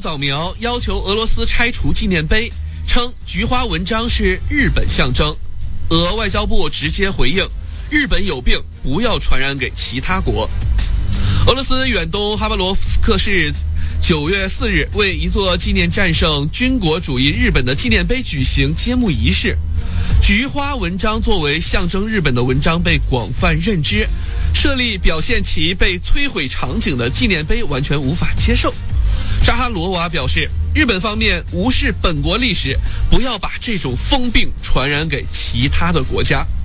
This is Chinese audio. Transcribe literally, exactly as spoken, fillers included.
扫描要求俄罗斯拆除纪念碑，称菊花文章是日本象征。俄外交部直接回应，日本有病，不要传染给其他国。俄罗斯远东哈巴罗夫斯克市九月四日为一座纪念战胜军国主义日本的纪念碑举行揭幕仪式。菊花文章作为象征日本的文章被广泛认知，设立表现其被摧毁场景的纪念碑完全无法接受。扎哈罗娃表示，日本方面无视本国历史，不要把这种疯病传染给其他的国家。